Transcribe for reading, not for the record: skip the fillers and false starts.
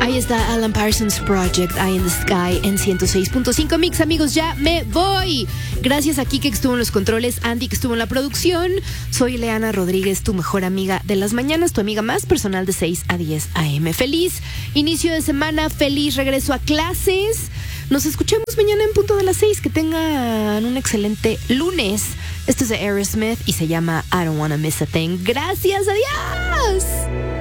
Ahí está Alan Parsons Project, Eye in the Sky en 106.5 Mix. Amigos, ya me voy. Gracias a Kike que estuvo en los controles, Andy que estuvo en la producción. Soy Leana Rodríguez, tu mejor amiga de las mañanas, tu amiga más personal de 6 a 10 a.m. Feliz inicio de semana, feliz regreso a clases. Nos escuchamos mañana en punto de las 6. Que tengan un excelente lunes. Esto es de Aerosmith y se llama I Don't Wanna Miss a Thing. Gracias, adiós.